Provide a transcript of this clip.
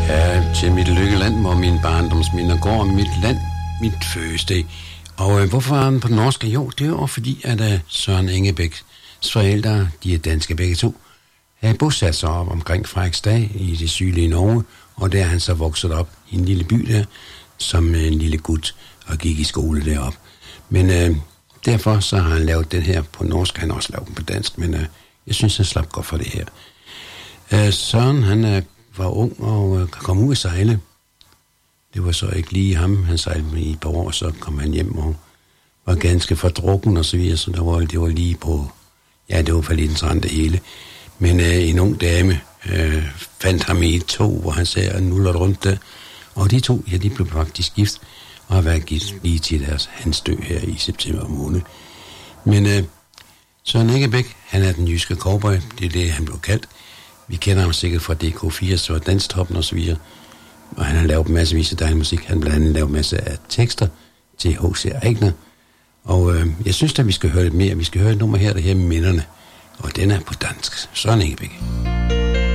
Ja, til mit lykkeland, hvor mine barndomsminder går om mit land, mit fødselsdag. Og hvorfor er han på norsk? Jo, det er jo fordi, at Søren Engebæks forældre, de er danske begge to, har bosat sig op omkring Frederiksstad i det sydlige Norge, og der er han så vokset op i en lille by der, som en lille gut, og gik i skole derop. Men derfor så har han lavet den her på norsk, han har også lavet den på dansk, men jeg synes, han slap godt for det her. Søren, han var ung og kom ud at sejle. Det var så ikke lige ham, han sejlede med i et par år, så kom han hjem og var ganske fordrukken og så videre, så det var lige på, ja, det var for lidt det hele. Men en ung dame fandt ham i et tog, hvor han sagde, at nullede rundt der. Og de to, ja, de blev faktisk gift, og har været gift lige til hans død her i september måned. Men Søren Engebæk, han er den jyske cowboy, det er det, han blev kaldt. Vi kender ham sikkert fra DK4, så Danstoppen og så videre. Og han har lavet massevis af dejlig musik. Han blandt andet lavet masser af tekster til H.C. Aigner. Og jeg synes, at vi skal høre lidt mere. Vi skal høre et nummer her, der her med minderne. Og den er på dansk. Søren Engebæk.